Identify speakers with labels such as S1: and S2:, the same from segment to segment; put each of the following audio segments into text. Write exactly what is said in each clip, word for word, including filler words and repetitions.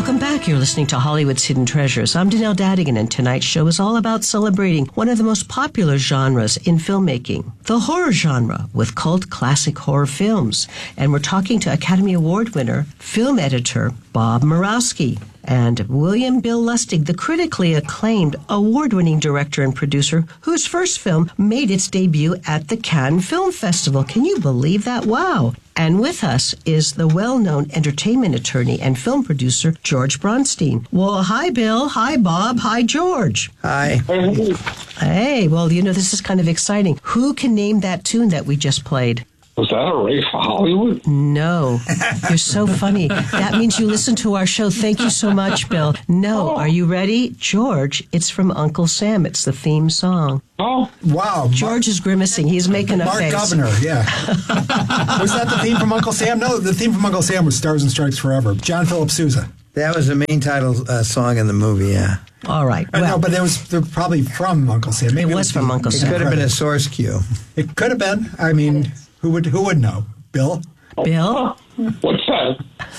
S1: Welcome back. You're listening to Hollywood's Hidden Treasures. I'm Danelle Dadigan, and tonight's show is all about celebrating one of the most popular genres in filmmaking, the horror genre, with cult classic horror films. And we're talking to Academy Award winner, film editor Bob Murawski, and William Bill Lustig, the critically acclaimed award-winning director and producer whose first film made its debut at the Cannes Film Festival. Can you believe that? Wow. And with us is the well-known entertainment attorney and film producer, George Bronstein. Well, hi, Bill. Hi, Bob. Hi, George.
S2: Hi.
S1: Hey, well, you know, this is kind of exciting. Who can name that tune that we just played?
S3: Was that a race for Hollywood?
S1: No. You're so funny. That means you listen to our show. Thank you so much, Bill. No. Are you ready? George, it's from Uncle Sam. It's the theme song.
S3: Oh.
S2: Wow.
S1: George is grimacing. He's making a
S2: Mark
S1: face.
S2: Governor, yeah. Was that the theme from Uncle Sam? No, the theme from Uncle Sam was Stars and Stripes Forever. John Philip Sousa.
S4: That was the main title uh, song in the movie, yeah.
S1: All right.
S2: Well,
S1: Well,
S2: no, but it was they're probably from Uncle Sam. Maybe
S1: It was from Uncle
S4: It
S1: Sam.
S4: could have been a source cue.
S2: It could have been. I mean, who would who would know? Bill?
S1: Bill?
S3: What's that?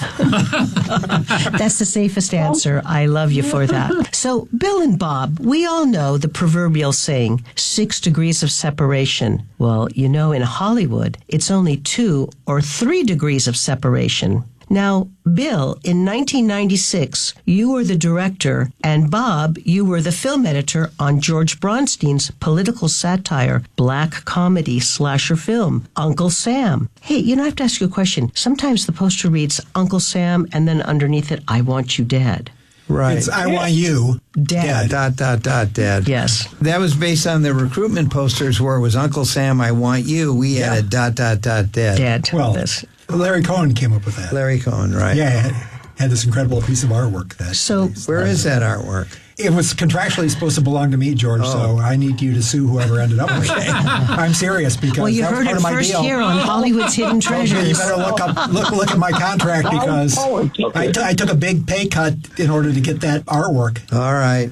S1: That's the safest answer. I love you for that. So, Bill and Bob, we all know the proverbial saying, six degrees of separation. Well, you know, in Hollywood, it's only two or three degrees of separation. Now, Bill, in nineteen ninety-six, you were the director, and Bob, you were the film editor on George Bronstein's political satire, black comedy slasher film, Uncle Sam. Hey, you know, I have to ask you a question. Sometimes the poster reads Uncle Sam, and then underneath it, I Want You Dead.
S4: Right.
S2: It's I Want You
S1: Dead.
S4: Dot, dot, dot, dead.
S1: Yes.
S4: That was based on the recruitment posters where it was Uncle Sam, I Want You. We
S2: Yeah.
S4: had a dot, dot, dot, dead.
S1: Dead.
S2: Well,
S1: This.
S2: Larry Cohen came up with that.
S4: Larry Cohen, right.
S2: Yeah, had, had this incredible piece of artwork. That
S1: So,
S4: Where is that artwork?
S2: It was contractually supposed to belong to me, George, so I need you to sue whoever ended up with it. I'm serious because
S1: well, you
S2: that was
S1: heard
S2: part
S1: it
S2: of my
S1: first
S2: deal.
S1: here on Hollywood's Hidden
S2: Okay, you
S1: Treasures.
S2: better look up, look, look at my contract because
S3: Oh, it's okay.
S2: I, t- I took a big pay cut in order to get that artwork.
S4: All right.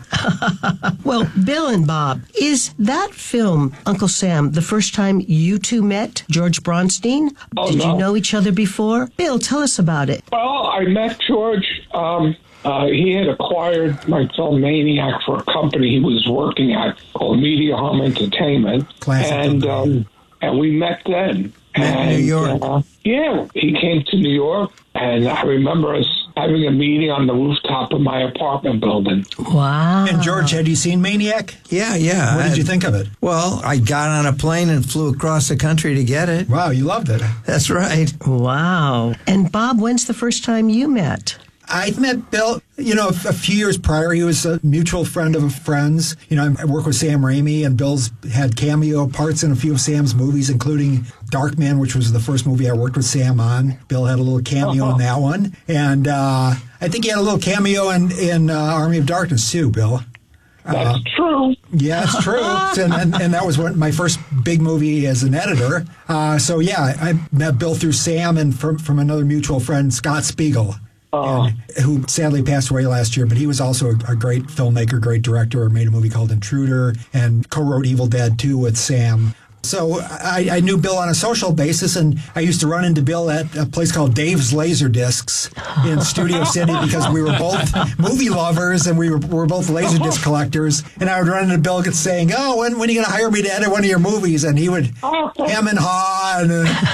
S1: Well, Bill and Bob, is that film, Uncle Sam, the first time you two met George Bronstein?
S3: Oh,
S1: Did you
S3: no.
S1: know each other before? Bill, tell us about it.
S3: Well, I met George. Um, uh, he had acquired my film Maniac for a company he was working at called Media Home Entertainment.
S2: Classic
S3: And
S2: company.
S3: um, and we met then.
S4: Met in
S3: and,
S4: New York.
S3: Uh, yeah, he came to New York, and I remember us having a meeting on the rooftop of my apartment building.
S1: Wow.
S2: And George, had you seen Maniac?
S4: Yeah, yeah.
S2: What did you
S4: I-
S2: think of it?
S4: Well, I got on a plane and flew across the country to get it.
S2: Wow, you loved it.
S4: That's right.
S1: Wow. And Bob, when's the first time you met?
S2: I met Bill, you know, a few years prior. He was a mutual friend of a friend's. You know, I work with Sam Raimi, and Bill's had cameo parts in a few of Sam's movies, including Darkman, which was the first movie I worked with Sam on. Bill had a little cameo
S3: Uh-huh.
S2: in that one. And uh, I think he had a little cameo in, in uh, Army of Darkness, too, Bill.
S3: That's
S2: Uh,
S3: true.
S2: Yeah, it's true. and, and, and that was one, my first big movie as an editor. Uh, so, yeah, I met Bill through Sam and from, from another mutual friend, Scott Spiegel.
S3: Uh,
S2: Who sadly passed away last year, but he was also a, a great filmmaker, great director, made a movie called Intruder, and co-wrote Evil Dead two with Sam. So I, I knew Bill on a social basis, and I used to run into Bill at a place called Dave's Laser Discs in Studio City because we were both movie lovers and we were, we were both Laserdisc collectors. And I would run into Bill saying, "Oh, when, when are you going to hire me to edit one of your movies?" And he would hem and haw. And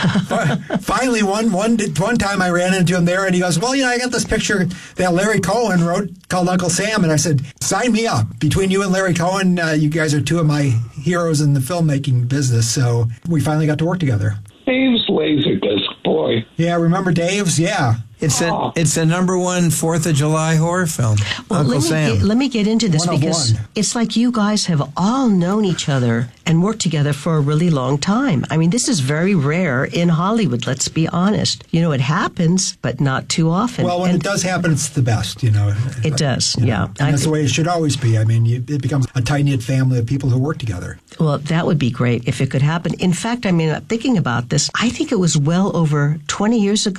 S2: uh, finally, one, one, one time I ran into him there, and he goes, "Well, you know, I got this picture that Larry Cohen wrote called Uncle Sam." And I said, "Sign me up. Between you and Larry Cohen, uh, you guys are two of my heroes in the filmmaking business." So we finally got to work together.
S3: Dave's Laserdisc, boy.
S2: Yeah, remember Dave's? Yeah.
S4: It's a, it's the number one Fourth of July horror film,
S1: Well,
S4: Uncle
S1: let me
S4: Sam.
S1: Get, let me get into this
S2: One of
S1: because
S2: one.
S1: it's like you guys have all known each other and worked together for a really long time. I mean, this is very rare in Hollywood, let's be honest. You know, it happens, but not too often.
S2: Well, when
S1: And
S2: it does happen, it's the best, you know.
S1: It does,
S2: You know,
S1: yeah.
S2: And
S1: I
S2: that's the
S1: thi-
S2: way it should always be. I mean, you, it becomes a tight-knit family of people who work together.
S1: Well, that would be great if it could happen. In fact, I mean, thinking about this, I think it was well over twenty years ago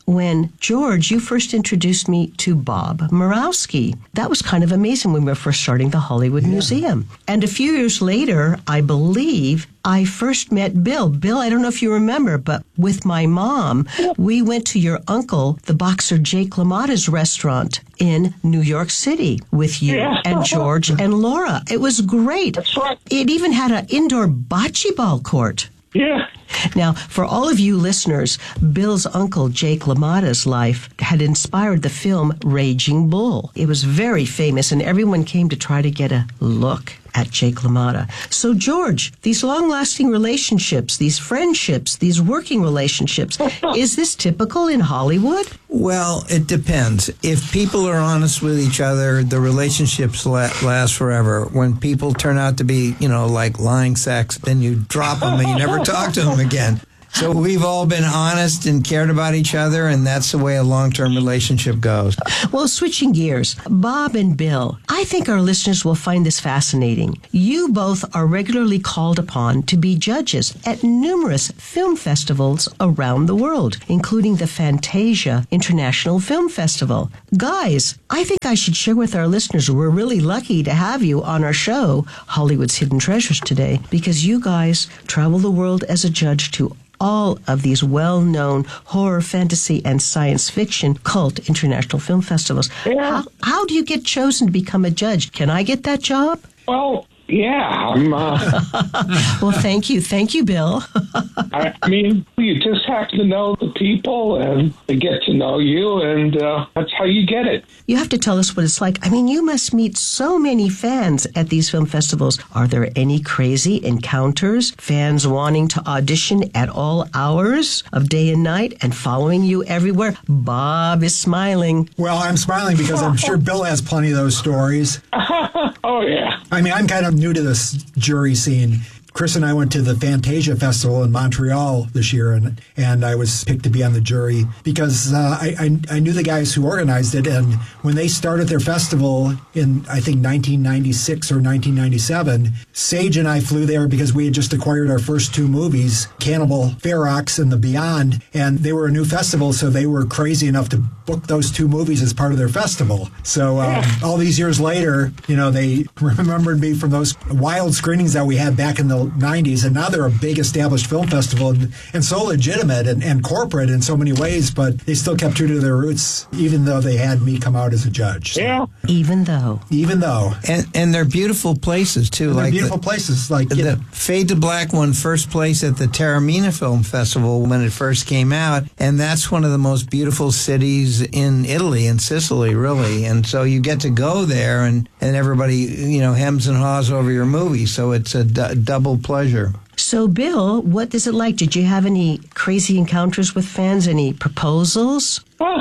S1: when, George, you first introduced me to Bob Murawski. That was kind of amazing when we were first starting the Hollywood yeah. Museum. And a few years later, I believe, I first met Bill. Bill, I don't know if you remember, but with my mom, we went to your uncle, the boxer Jake LaMotta's restaurant in New York City with you
S3: yeah.
S1: and George and Laura. It was great.
S3: That's right.
S1: It even had an indoor bocce ball court.
S3: Yeah.
S1: Now, for all of you listeners, Bill's uncle, Jake LaMotta's life had inspired the film Raging Bull. It was very famous, and everyone came to try to get a look at Jake LaMotta. So, George, these long-lasting relationships, these friendships, these working relationships, is this typical in Hollywood?
S4: Well, it depends. If people are honest with each other, the relationships la- last forever. When people turn out to be, you know, like lying sacks, then you drop them and you never talk to them again. So we've all been honest and cared about each other, and that's the way a long-term relationship goes.
S1: Well, switching gears, Bob and Bill, I think our listeners will find this fascinating. You both are regularly called upon to be judges at numerous film festivals around the world, including the Fantasia International Film Festival. Guys, I think I should share with our listeners we're really lucky to have you on our show, Hollywood's Hidden Treasures, today, because you guys travel the world as a judge to all of these well-known horror, fantasy, and science fiction cult international film festivals.
S3: Yeah.
S1: How, how do you get chosen to become a judge? Can I get that job?
S3: Well, yeah. I'm, uh,
S1: well, thank you. Thank you, Bill.
S3: I mean, you just have to know the people, and they get to know you, and uh, that's how you get it.
S1: You have to tell us what it's like. I mean, you must meet so many fans at these film festivals. Are there any crazy encounters? Fans wanting to audition at all hours of day and night and following you everywhere? Bob is smiling.
S2: Well, I'm smiling because I'm sure Bill has plenty of those stories.
S3: Oh, yeah.
S2: I mean, I'm kind of new to this jury scene. Chris and I went to the Fantasia Festival in Montreal this year, and and I was picked to be on the jury because uh, I, I I knew the guys who organized it, and when they started their festival in, I think, nineteen ninety-six or nineteen ninety-seven, Sage and I flew there because we had just acquired our first two movies, Cannibal Ferox and The Beyond, and they were a new festival, so they were crazy enough to book those two movies as part of their festival. So um, yeah. all these years later, you know, they remembered me from those wild screenings that we had back in the nineties, and now they're a big established film festival and, and so legitimate and, and corporate in so many ways, but they still kept true to their roots, even though they had me come out as a judge. So,
S3: yeah.
S1: Even though.
S2: Even though.
S4: And, and they're beautiful places, too.
S2: And
S4: like
S2: they're beautiful
S4: the,
S2: places. Like
S4: The
S2: know.
S4: Fade to Black won first place at the Taormina Film Festival when it first came out, and that's one of the most beautiful cities in Italy, in Sicily, really. And so you get to go there, and, and everybody, you know, hems and haws over your movie, so it's a d- double pleasure.
S1: So, Bill, what is it like? Did you have any crazy encounters with fans? Any proposals?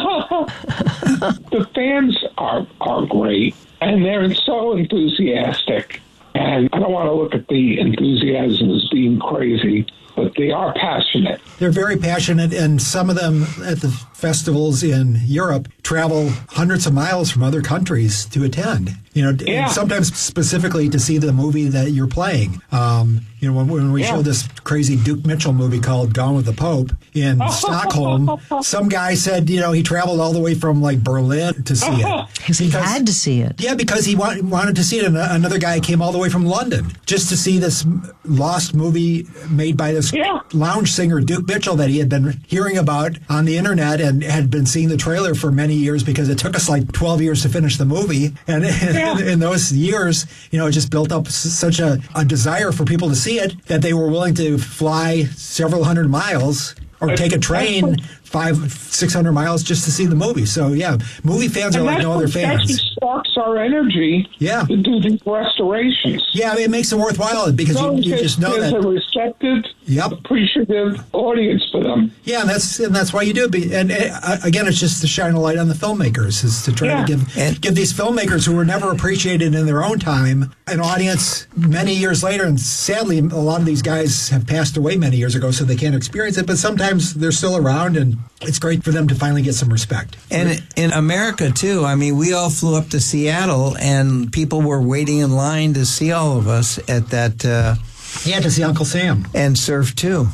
S3: The fans are, are great, and they're so enthusiastic. And I don't want to look at the enthusiasm as being crazy, but they are passionate.
S2: They're very passionate, and some of them at the festivals in Europe travel hundreds of miles from other countries to attend. You know,
S3: yeah.
S2: and sometimes specifically to see the movie that you're playing. Um, you know, when, when we
S3: yeah.
S2: showed this crazy Duke Mitchell movie called Gone with the Pope in Stockholm, some guy said, you know, he traveled all the way from like Berlin to see it.
S1: Because he had to see it.
S2: Yeah, because he wa- wanted to see it. And another guy came all the way from London just to see this lost movie made by this
S3: yeah.
S2: lounge singer, Duke Mitchell, that he had been hearing about on the internet and had been seeing the trailer for many years because it took us like twelve years to finish the movie. And
S3: yeah.
S2: in, in those years, you know, it just built up s- such a, a desire for people to see it that they were willing to fly several hundred miles or take a train five, six hundred miles just to see the movie. So, yeah, movie fans
S3: and
S2: are like no other fans.
S3: That sparks our energy
S2: yeah.
S3: to do these restorations.
S2: Yeah, it makes it worthwhile because
S3: so
S2: you, you just know
S3: there's
S2: that.
S3: There's a receptive,
S2: yep.
S3: appreciative audience for them.
S2: Yeah, and that's and that's why you do it. And uh, again, it's just to shine a light on the filmmakers, is to try
S3: yeah.
S2: to give
S4: and,
S2: give these filmmakers who were never appreciated in their own time an audience many years later. And sadly, a lot of these guys have passed away many years ago, so they can't experience it. But sometimes they're still around, and it's great for them to finally get some respect.
S4: And in America, too, I mean, we all flew up to Seattle, and people were waiting in line to see all of us at that... Uh,
S2: yeah, to see Uncle Sam.
S4: And Surf, too.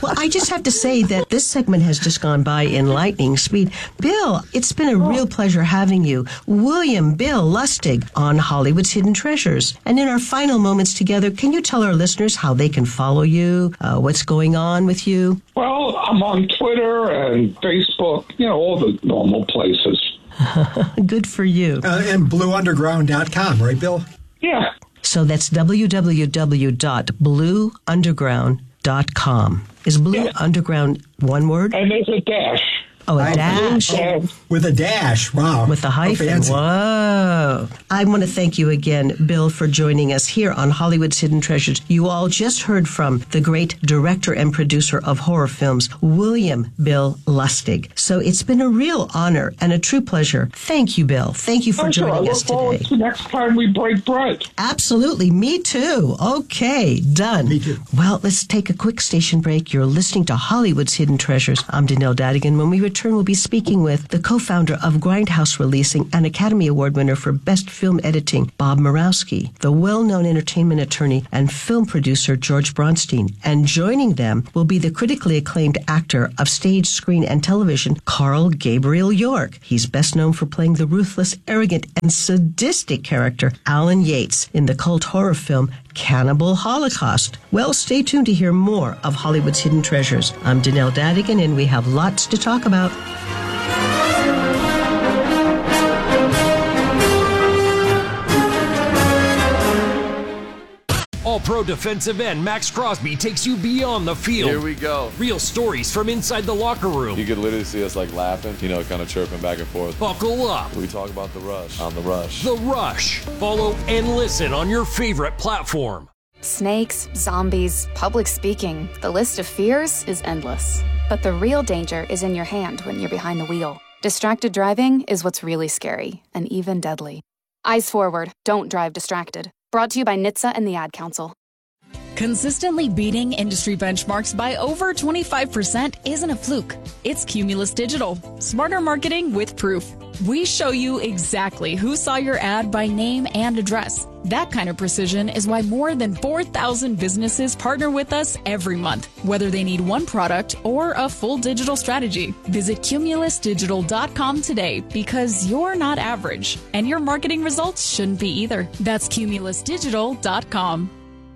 S1: Well, I just have to say that this segment has just gone by in lightning speed. Bill, it's been a real pleasure having you. William Bill Lustig on Hollywood's Hidden Treasures. And in our final moments together, can you tell our listeners how they can follow you, uh, what's going on with you?
S3: Well, I'm on Twitter and Facebook, you know, all the normal places.
S1: Good for you.
S2: Uh, and blue underground dot com, right, Bill?
S3: Yeah.
S1: So that's w w w dot blue underground dot com. Is Blue
S3: Yeah.
S1: Underground one word?
S3: And there's a dash.
S1: Oh, a
S2: I-
S1: dash.
S3: And
S2: With a dash. Wow.
S1: With the
S2: How
S1: hyphen.
S2: fancy.
S1: Whoa. I want to thank you again, Bill, for joining us here on Hollywood's Hidden Treasures. You all just heard from the great director and producer of horror films, William Bill Lustig. So it's been a real honor and a true pleasure. Thank you, Bill. Thank you for
S3: I'm sure I
S1: joining
S3: look
S1: us
S3: forward
S1: today.
S3: to next time we break bread.
S1: Absolutely. Me too. Okay. Done.
S2: Me too.
S1: Well, let's take a quick station break. You're listening to Hollywood's Hidden Treasures. I'm Danelle Dadigan. When we return, we'll be speaking with the co-founder of Grindhouse Releasing and Academy Award winner for Best Film Editing, Bob Murawski, the well-known entertainment attorney and film producer, George Bronstein. And joining them will be the critically acclaimed actor of stage, screen, and television, Carl Gabriel York. He's best known for playing the ruthless, arrogant, and sadistic character, Alan Yates, in the cult horror film Cannibal Holocaust. Well, stay tuned to hear more of Hollywood's Hidden Treasures. I'm Danelle Dadigan, and we have lots to talk about.
S5: All-Pro defensive end Max Crosby takes you beyond the field.
S6: Here we go.
S5: Real stories from inside the locker room.
S6: You could literally see us like laughing, you know, kind of chirping back and forth.
S5: Buckle up.
S6: We talk about The Rush on The Rush.
S5: The Rush. Follow and listen on your favorite platform.
S7: Snakes, zombies, public speaking. The list of fears is endless. But the real danger is in your hand when you're behind the wheel. Distracted driving is what's really scary and even deadly. Eyes forward. Don't drive distracted. Brought to you by N H T S A and the Ad Council.
S8: Consistently beating industry benchmarks by over twenty-five percent isn't a fluke. It's Cumulus Digital. Smarter marketing with proof. We show you exactly who saw your ad by name and address. That kind of precision is why more than four thousand businesses partner with us every month, whether they need one product or a full digital strategy. Visit cumulus digital dot com today because you're not average, and your marketing results shouldn't be either. That's cumulus digital dot com.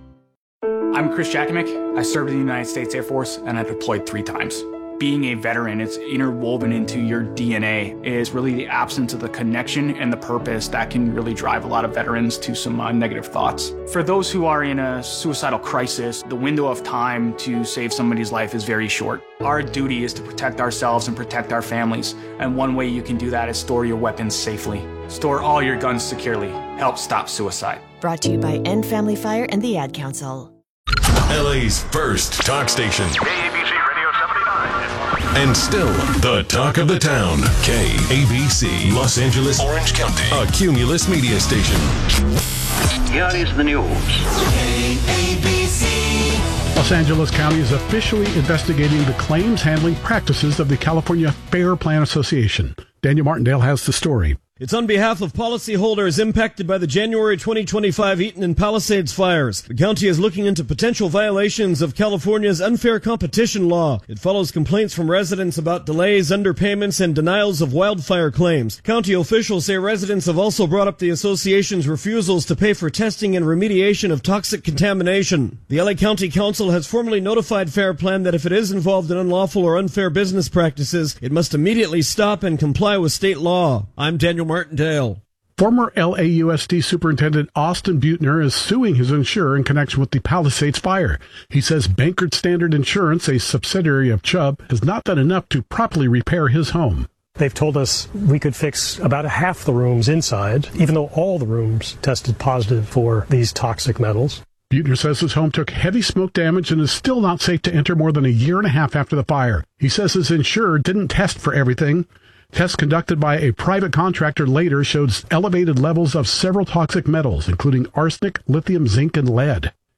S9: I'm Chris Jakimick. I served in the United States Air Force and I deployed three times. Being a veteran, it's interwoven into your D N A. It is really the absence of the connection and the purpose that can really drive a lot of veterans to some uh, negative thoughts. For those who are in a suicidal crisis, the window of time to save somebody's life is very short. Our duty is to protect ourselves and protect our families. And one way you can do that is store your weapons safely. Store all your guns securely. Help stop suicide.
S10: Brought to you by End Family Fire and the Ad Council.
S11: L A's first talk station.
S12: K A B C Radio seventy-nine.
S11: And still the talk of the town. K A B C, Los Angeles, Orange County. A Cumulus media station.
S12: Here is the news.
S13: K A B C. Los Angeles County is officially investigating the claims handling practices of the California Fair Plan Association. Daniel Martindale has the story.
S14: It's on behalf of policyholders impacted by the January twenty twenty-five Eaton and Palisades fires. The county is looking into potential violations of California's unfair competition law. It follows complaints from residents about delays, underpayments, and denials of wildfire claims. County officials say residents have also brought up the association's refusals to pay for testing and remediation of toxic contamination. The L A County Council has formally notified Fair Plan that if it is involved in unlawful or unfair business practices, it must immediately stop and comply with state law. I'm Daniel Martindale.
S13: Former L A U S D Superintendent Austin Butner is suing his insurer in connection with the Palisades fire. He says Bankard Standard Insurance, a subsidiary of Chubb, has not done enough to properly repair his home.
S15: They've told us we could fix about a half the rooms inside, even though all the rooms tested positive for these toxic metals.
S13: Butner says his home took heavy smoke damage and is still not safe to enter more than a year and a half after the fire. He says his insurer didn't test for everything. Tests conducted by a private contractor later showed elevated levels of several toxic metals, including arsenic, lithium, zinc, and lead.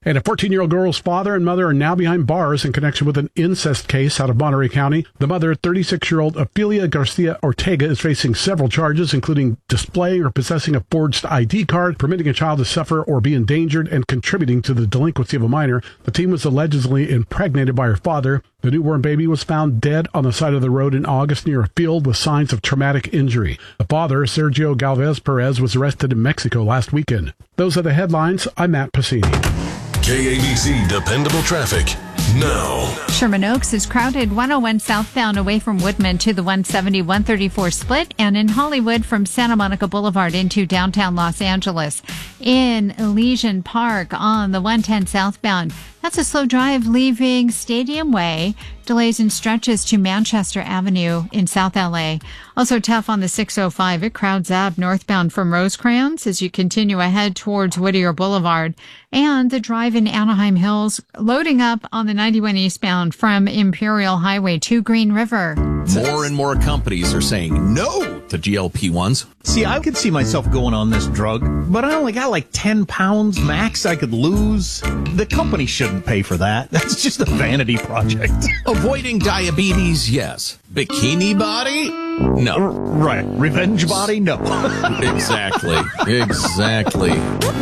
S13: And a fourteen-year-old girl's father and mother are now behind bars in connection with an incest case out of Monterey County. The mother, thirty-six-year-old Ophelia Garcia Ortega, is facing several charges, including displaying or possessing a forged I D card, permitting a child to suffer or be endangered, and contributing to the delinquency of a minor. The teen was allegedly impregnated by her father. The newborn baby was found dead on the side of the road in August near a field with signs of traumatic injury. The father, Sergio Galvez Perez, was arrested in Mexico last weekend. Those are the headlines. I'm Matt Pacini.
S11: K A B C Dependable Traffic now.
S16: Sherman Oaks is crowded one oh one southbound away from Woodman to the one seventy one thirty-four split, and in Hollywood from Santa Monica Boulevard into downtown Los Angeles. In Elysian Park on the one ten southbound, that's a slow drive leaving Stadium Way. Delays in stretches to Manchester Avenue in South L A. Also tough on the six oh five. It crowds up northbound from Rosecrans as you continue ahead towards Whittier Boulevard. And the drive in Anaheim Hills loading up on the ninety-one eastbound from Imperial Highway to Green River.
S17: More and more companies are saying no to G L P ones.
S18: See, I could see myself going on this drug, but I only got like ten pounds max I could lose. The company shouldn't pay for that. That's just a vanity project.
S17: Avoiding diabetes, yes. Bikini body? No.
S18: Right. Revenge body? No.
S17: Exactly. Exactly.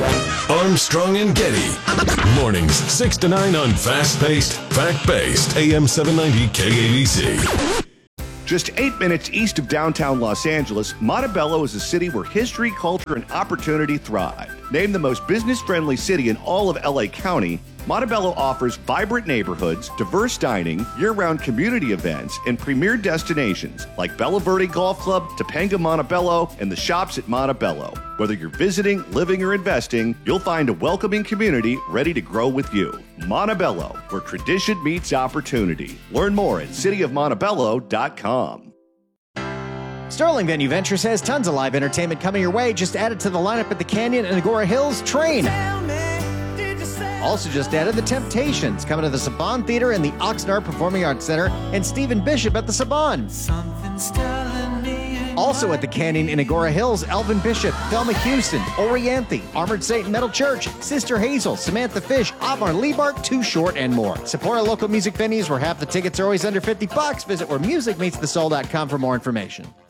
S11: Armstrong and Getty. Mornings six to nine on fast-paced, fact-based A M seven ninety K A B C.
S19: Just eight minutes east of downtown Los Angeles, Montebello is a city where history, culture, and opportunity thrive. Named the most business-friendly city in all of L A County, Montebello offers vibrant neighborhoods, diverse dining, year-round community events, and premier destinations like Bella Verde Golf Club, Topanga Montebello, and the shops at Montebello. Whether you're visiting, living, or investing, you'll find a welcoming community ready to grow with you. Montebello, where tradition meets opportunity. Learn more at city of montebello dot com.
S20: Sterling Venue Ventures has tons of live entertainment coming your way. Just added to the lineup at the Canyon and Agora Hills Train. Also just added the Temptations coming to the Saban Theater and the Oxnard Performing Arts Center, and Stephen Bishop at the Saban. Also at the Canyon in Agora Hills, Elvin Bishop, Thelma Houston, Orianthe, Armored Saint Metal Church, Sister Hazel, Samantha Fish, Otmar Liebark, Too Short, and more. Support our local music venues where half the tickets are always under fifty bucks. Visit where music meets the soul dot com for more information.